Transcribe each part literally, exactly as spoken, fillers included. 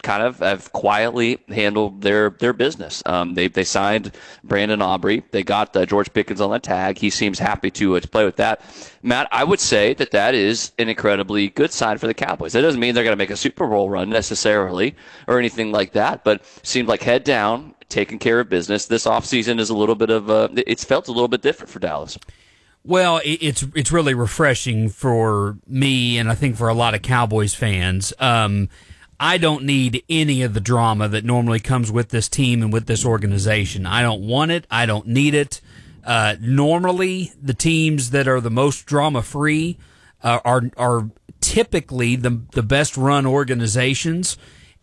kind of have quietly handled their their business. Um, they they signed Brandon Aubrey. They got uh, George Pickens on the tag. He seems happy to uh, to play with that. Matt, I would say that that is an incredibly good sign for the Cowboys. That doesn't mean they're going to make a Super Bowl run necessarily or anything like that, but seemed like head down, taking care of business. This offseason is a little bit of a, it's felt a little bit different for Dallas. Well, it's it's really refreshing for me, and I think for a lot of Cowboys fans. Um, I don't need any of the drama that normally comes with this team and with this organization. I don't want it. I don't need it. Uh, normally, the teams that are the most drama-free uh, are are typically the the best-run organizations,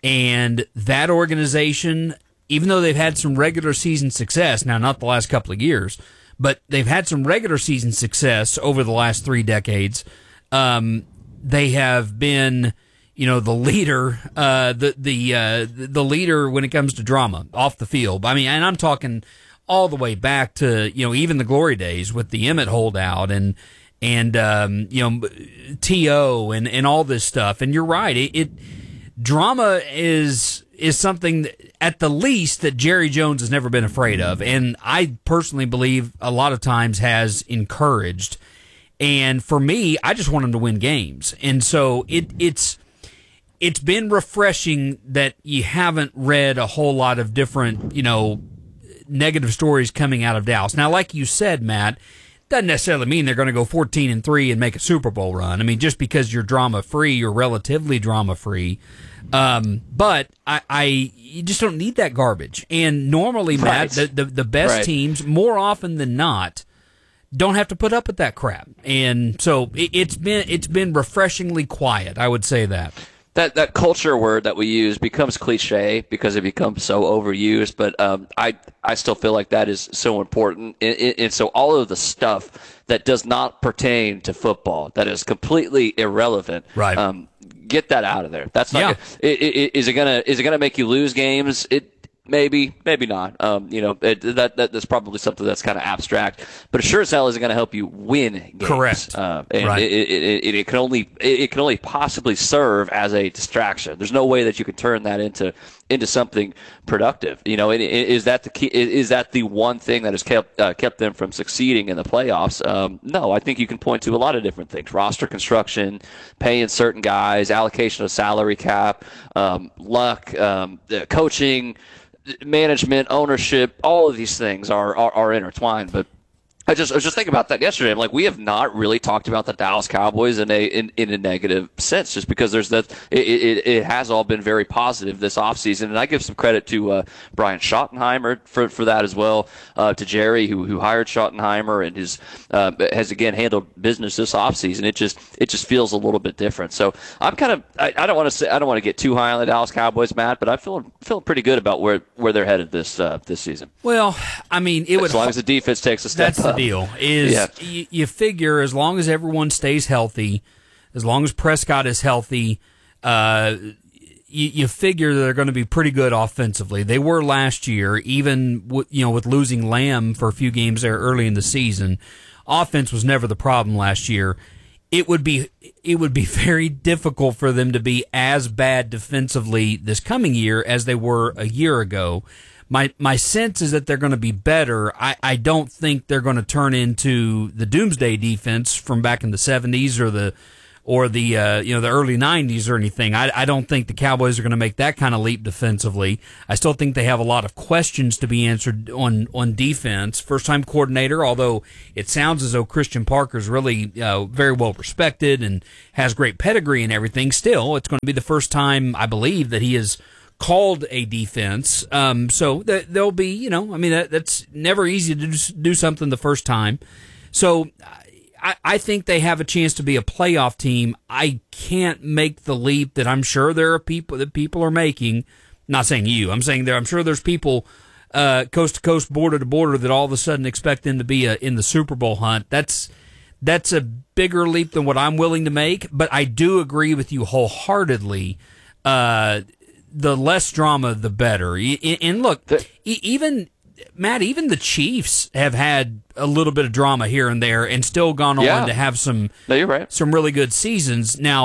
and that organization, even though they've had some regular season success, now not the last couple of years, but they've had some regular season success over the last three decades. Um, they have been, you know, the leader, uh, the the uh, the leader when it comes to drama off the field. I mean, and I'm talking all the way back to, you know, even the glory days with the Emmett holdout and and um, you know, T O and and all this stuff. And you're right, it, it drama is is something that, at the least, that Jerry Jones has never been afraid of, and I personally believe a lot of times has encouraged. And for me, I just want him to win games, and so it it's it's been refreshing that you haven't read a whole lot of different, you know, negative stories coming out of Dallas. Now, like you said, Matt, doesn't necessarily mean they're going to go fourteen and three and make a Super Bowl run. I mean, just because you're drama free, you're relatively drama free. Um, but I, I, you just don't need that garbage. And normally, Matt, right. the, the the best right. teams, more often than not, don't have to put up with that crap. And so it, it's been it's been refreshingly quiet. I would say that. That that culture word that we use becomes cliche because it becomes so overused, but um, I I still feel like that is so important. And, and so all of the stuff that does not pertain to football, that is completely irrelevant, right? Um, get that out of there. That's not. Yeah. Gonna, it, it, is it gonna is it gonna make you lose games? It. Maybe, maybe not. Um, you know, it, that, that that's probably something that's kind of abstract, but it sure as hell isn't going to help you win games. Correct. Uh, and right. it, it, it, it can only it, it can only possibly serve as a distraction. There's no way that you can turn that into into something productive. You know, it, it, is that the key? Is that the one thing that has kept uh, kept them from succeeding in the playoffs? Um, no, I think you can point to a lot of different things: roster construction, paying certain guys, allocation of salary cap, um, luck, um, the coaching. Management, ownership, all of these things are, are, are intertwined. But I just I was just thinking about that yesterday. I'm like, we have not really talked about the Dallas Cowboys in a in, in a negative sense, just because there's that it, it, it has all been very positive this offseason. And I give some credit to uh, Brian Schottenheimer for for that as well, uh, to Jerry who who hired Schottenheimer and his uh, has again handled business this offseason. It just it just feels a little bit different. So I'm kind of I, I don't want to say I don't want to get too high on the Dallas Cowboys, Matt, but I feel feeling pretty good about where, where they're headed this uh, this season. Well, I mean, it as would as long as the defense takes a step that's up. The deal is yeah. you, you figure as long as everyone stays healthy, as long as Prescott is healthy, uh, you, you figure they're going to be pretty good offensively. They were last year, even w- you know with losing Lamb for a few games there early in the season. Offense was never the problem last year. It would be it would be very difficult for them to be as bad defensively this coming year as they were a year ago. My my sense is that they're going to be better. I, I don't think they're going to turn into the Doomsday defense from back in the seventies or the or the uh, you know the early nineties or anything. I, I don't think the Cowboys are going to make that kind of leap defensively. I still think they have a lot of questions to be answered on on defense. First time coordinator, although it sounds as though Christian Parker's really uh, very well respected and has great pedigree and everything. Still, it's going to be the first time I believe that he is called a defense. Um, so th- there'll be, you know, I mean, that, that's never easy to do, do something the first time. So I, I think they have a chance to be a playoff team. I can't make the leap that I'm sure there are people that people are making. Not saying you. I'm saying there. I'm sure there's people uh, coast to coast, border to border that all of a sudden expect them to be a, in the Super Bowl hunt. That's that's a bigger leap than what I'm willing to make. But I do agree with you wholeheartedly. Uh, The less drama, the better. And look, even Matt, even the Chiefs have had a little bit of drama here and there, and still gone on yeah. to have some. No, you're right. Some really good seasons. Now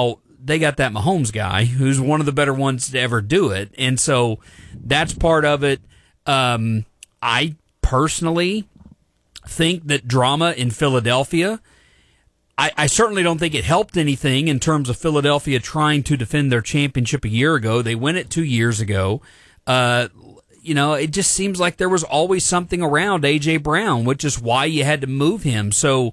they got that Mahomes guy who's one of the better ones to ever do it. And so that's part of it. Um, I personally think that drama in Philadelphia, I, I certainly don't think it helped anything in terms of Philadelphia trying to defend their championship a year ago. They win it two years ago. Uh, you know, it just seems like there was always something around A J. Brown, which is why you had to move him. So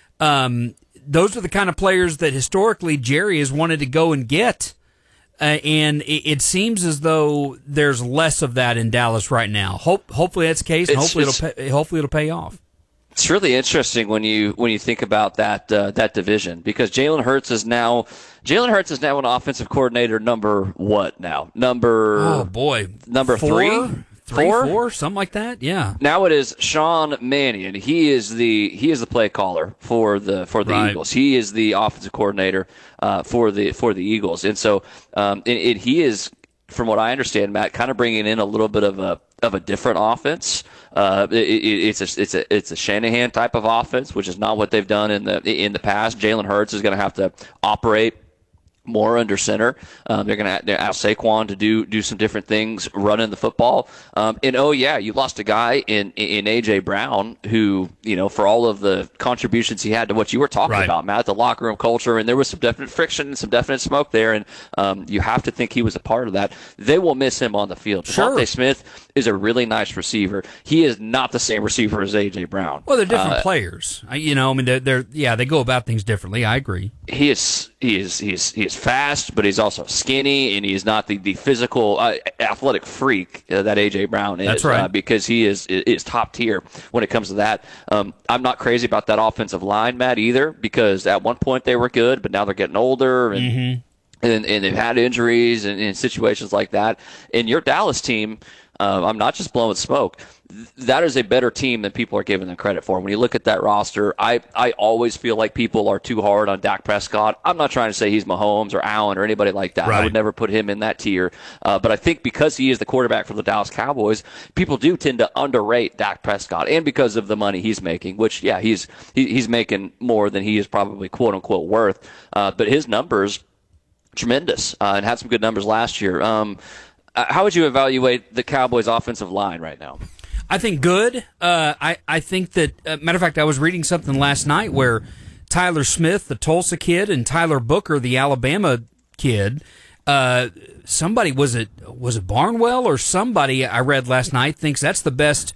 um, those are the kind of players that historically Jerry has wanted to go and get. Uh, and it, it seems as though there's less of that in Dallas right now. Hope, hopefully that's the case, and It's- hopefully it's- it'll pay, hopefully it'll pay off. It's really interesting when you when you think about that uh, that division, because Jalen Hurts is now Jalen Hurts is now an offensive coordinator number what now number Oh boy, number four, three? three, Four? four, something like that. Yeah, Now it is Sean Mannion. He is the he is the play caller for the for the Right. Eagles. He is the offensive coordinator uh, for the for the Eagles, and so um, and, and he is, from what I understand, Matt, kind of bringing in a little bit of a of a different offense. Uh, it, it, it's a it's a it's a Shanahan type of offense, which is not what they've done in the in the past. Jalen Hurts is going to have to operate more under center. Um, they're going to ask Saquon to do do some different things running the football. Um, and oh yeah, you lost a guy in in A J. Brown who, you know, for all of the contributions he had to what you were talking Right. about, Matt, the locker room culture, and there was some definite friction and some definite smoke there, and um, you have to think he was a part of that. They will miss him on the field. Sure. DeVonta Smith is a really nice receiver. He is not the same receiver as A J. Brown. well, they're different Uh, players. I- You know, I mean, they're, they're yeah, they go about things differently. I agree. he is he is he is he is fast, but he's also skinny, and he is not the the physical uh, athletic freak uh, that A J. Brown is. That's right. uh, because he is is top tier when it comes to that. Um, I'm not crazy about that offensive line, Matt, either, because at one point they were good, but now they're getting older, and Mm-hmm. and, and they've had injuries and, and situations like that. And your Dallas team, uh, I'm not just blowing smoke. Th- That is a better team than people are giving them credit for. When you look at that roster, I, I always feel like people are too hard on Dak Prescott. I'm not trying to say he's Mahomes or Allen or anybody like that. I Right. would never put him in that tier. Uh, but I think because he is the quarterback for the Dallas Cowboys, people do tend to underrate Dak Prescott, and because of the money he's making, which, yeah, he's he, he's making more than he is probably quote-unquote worth. Uh, but his numbers, tremendous, uh, and had some good numbers last year. Um, uh, how would you evaluate the Cowboys' offensive line right now? I think good. Uh, I I think that uh, matter of fact, I was reading something last night where Tyler Smith, the Tulsa kid, and Tyler Booker, the Alabama kid. Uh, somebody was it was it Barnwell or somebody I read last night thinks that's the best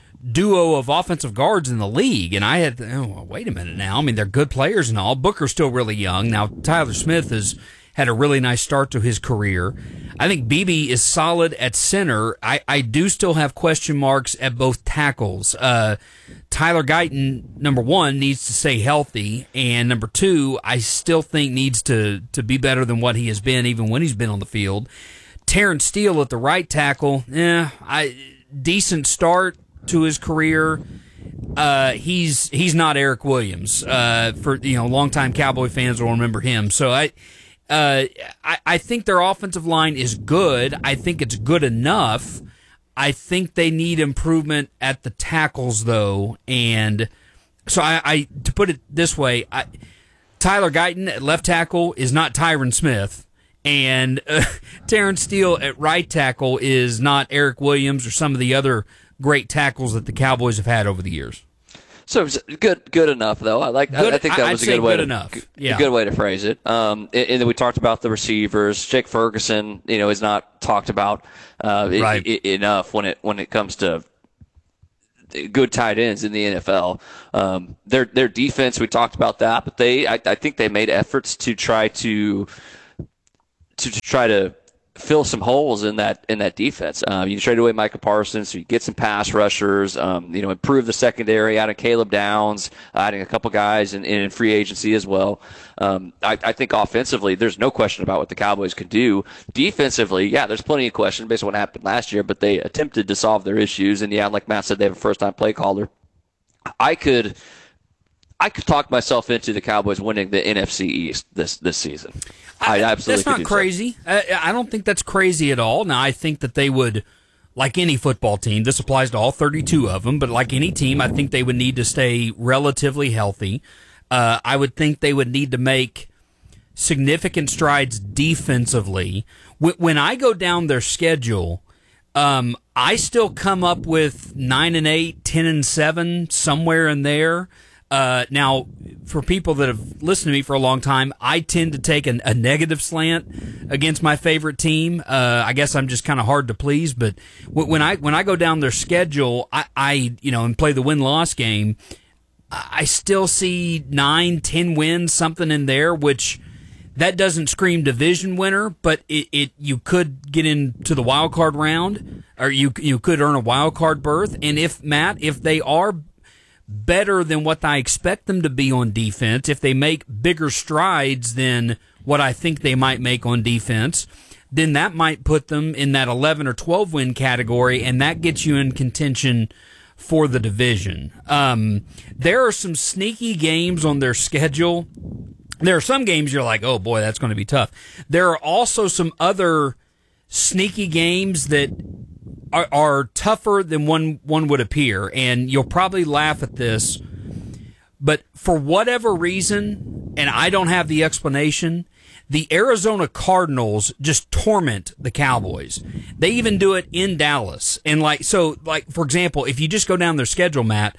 duo of offensive guards in the league. And I had, oh, well, wait a minute now. I mean, they're good players and all. Booker's still really young. Now, Tyler Smith has had a really nice start to his career. I think Beebe is solid at center. I, I do still have question marks at both tackles. Uh, Tyler Guyton, number one, needs to stay healthy. And number two, I still think needs to, to be better than what he has been, even when he's been on the field. Terrence Steele at the right tackle, eh, I, decent start to his career. Uh, he's he's not Eric Williams. Uh, for you know, longtime Cowboy fans will remember him. So I, uh, I I think their offensive line is good. I think it's good enough. I think they need improvement at the tackles though, and so I, I to put it this way, I, Tyler Guyton at left tackle is not Tyron Smith. And uh, Terrence Steele at right tackle is not Eric Williams or some of the other great tackles that the Cowboys have had over the years. So it's good, good enough though. I like. Good, I, I think that I'd was a say good way good to enough. g- Yeah. a good way to phrase it. Um, and, and then we talked about the receivers. Jake Ferguson, you know, is not talked about uh, i- Right. i- enough when it when it comes to good tight ends in the N F L. Um, their their defense, we talked about that, but they I, I think they made efforts to try to to, to try to fill some holes in that in that defense. Um, you trade away Micah Parsons, so you get some pass rushers. Um, you know, improve the secondary, adding Caleb Downs, adding a couple guys in, in free agency as well. Um, I, I think offensively, there's no question about what the Cowboys can do. Defensively, yeah, there's plenty of questions based on what happened last year, but they attempted to solve their issues. And yeah, like Matt said, they have a first-time play caller. I could. I could talk myself into the Cowboys winning the N F C East this this season. I, absolutely That's not could do so. crazy. I, I don't think that's crazy at all. Now, I think that they would, like any football team, this applies to all thirty-two of them, but like any team, I think they would need to stay relatively healthy. Uh, I would think they would need to make significant strides defensively. When I go down their schedule, um, I still come up with nine and eight, ten and seven, somewhere in there. Uh, now, for people that have listened to me for a long time, I tend to take an, a negative slant against my favorite team. Uh, I guess I'm just kind of hard to please, but when I when I go down their schedule, I, I you know and play the win-loss game, I still see nine, ten wins, something in there, which that doesn't scream division winner, but it, it you could get into the wild card round, or you you could earn a wild card berth. And if Matt, if they are better than what I expect them to be on defense, if they make bigger strides than what I think they might make on defense, then that might put them in that eleven or twelve win category, and that gets you in contention for the division. Um, there are some sneaky games on their schedule. There are some games you're like, oh boy, that's going to be tough. There are also some other sneaky games that are, are tougher than one, one would appear, and you'll probably laugh at this, but for whatever reason, and I don't have the explanation, the Arizona Cardinals just torment the Cowboys. They even do it in Dallas. And like, so like, for example, if you just go down their schedule, Matt,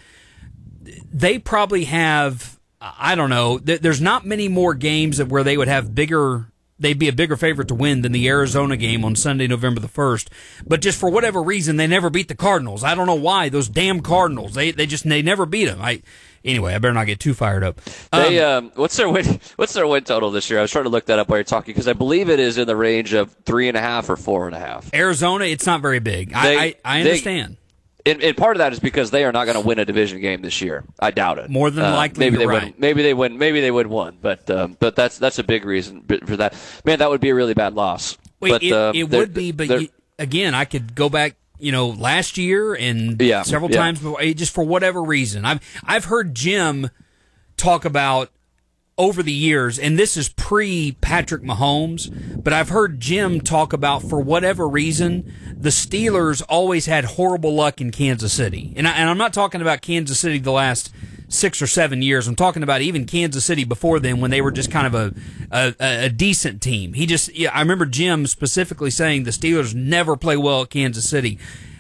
they probably have, I don't know, there's not many more games that where they would have bigger, they'd be a bigger favorite to win than the Arizona game on Sunday, November the first. But just for whatever reason, they never beat the Cardinals. I don't know why. Those damn Cardinals. They they just they never beat them. I anyway, I better not get too fired up. Um, they um, what's their win? What's their win total this year? I was trying to look that up while you're talking because I believe it is in the range of three and a half or four and a half. Arizona, it's not very big. They, I I, I understand. They, And, and part of that is because they are not going to win a division game this year. I doubt it. More than uh, likely, maybe you're they right. win. Maybe they win. Maybe they win one. But um, but that's that's a big reason for that. Man, that would be a really bad loss. Wait, but, it, um, it would be. But you, again, I could go back. You know, last year and yeah, several yeah. times before, just for whatever reason, I've I've heard Jim talk about over the years, and this is pre-Patrick Mahomes, but I've heard Jim talk about, for whatever reason, the Steelers always had horrible luck in Kansas City. And, I, and I'm not talking about Kansas City the last six or seven years. I'm talking about even Kansas City before then when they were just kind of a, a, a decent team. He just, yeah, I remember Jim specifically saying the Steelers never play well at Kansas City.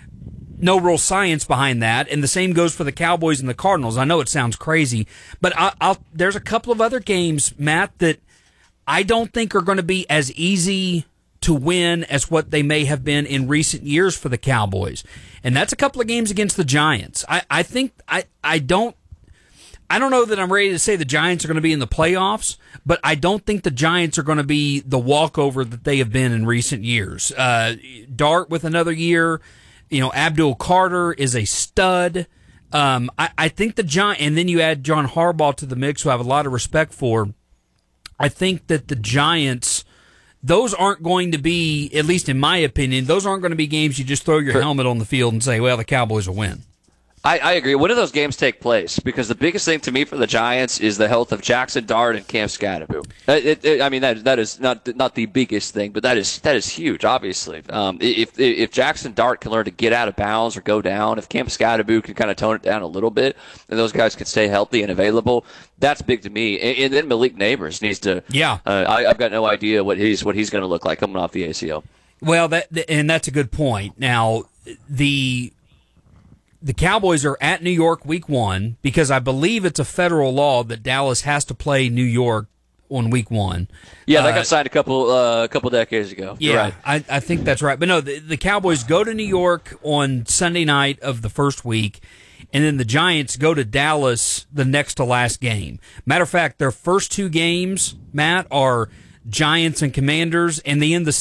No real science behind that, and the same goes for the Cowboys and the Cardinals. I know it sounds crazy, but I, I'll, there's a couple of other games, Matt, that I don't think are going to be as easy to win as what they may have been in recent years for the Cowboys, and that's a couple of games against the Giants. I, I think I, I don't I don't know that I'm ready to say the Giants are going to be in the playoffs, but I don't think the Giants are going to be the walkover that they have been in recent years. Uh, Dart with another year. You know, Abdul Carter is a stud. Um, I, I think the Giants, and then you add John Harbaugh to the mix, who I have a lot of respect for. I think that the Giants, those aren't going to be, at least in my opinion, those aren't going to be games you just throw your helmet on the field and say, well, the Cowboys will win. I, I agree. When do those games take place? Because the biggest thing to me for the Giants is the health of Jackson Dart and Cam Scatterbo. It, it, it, I mean, that that is not not the biggest thing, but that is that is huge. Obviously, um, if if Jackson Dart can learn to get out of bounds or go down, if Cam Scatterbo can kind of tone it down a little bit, and those guys can stay healthy and available, that's big to me. And, and then Malik Neighbors needs to. Yeah, uh, I, I've got no idea what he's what he's going to look like coming off the A C L. Well, that and that's a good point. Now the. The Cowboys are at New York week one because I believe it's a federal law that Dallas has to play New York on week one. Yeah, that uh, got signed a couple uh, a couple decades ago. Yeah, You're right. I, I think that's right. But no, the, the Cowboys go to New York on Sunday night of the first week, and then the Giants go to Dallas the next to last game. Matter of fact, their first two games, Matt, are Giants and Commanders, and they end the